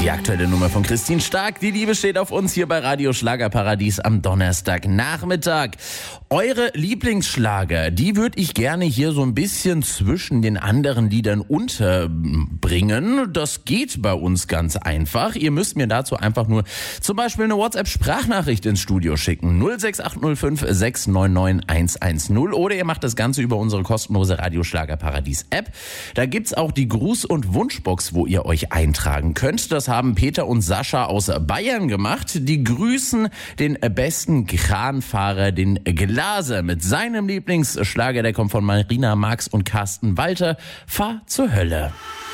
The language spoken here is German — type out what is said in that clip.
Die aktuelle Nummer von Christine Stark. Die Liebe steht auf uns hier bei Radio Schlagerparadies am Donnerstagnachmittag. Eure Lieblingsschlager, die würde ich gerne hier so ein bisschen zwischen den anderen Liedern unterbringen. Das geht bei uns ganz einfach. Ihr müsst mir dazu einfach nur zum Beispiel eine WhatsApp-Sprachnachricht ins Studio schicken. 06805 699 110. Oder ihr macht das Ganze über unsere kostenlose Radio Schlagerparadies-App. Da gibt's auch die Gruß- und Wunschbox, wo ihr euch eintragen könnt. Das haben Peter und Sascha aus Bayern gemacht. Die grüßen den besten Kranfahrer, den Glaser, mit seinem Lieblingsschlager. Der kommt von Marina Marx und Carsten Walter. Fahr zur Hölle.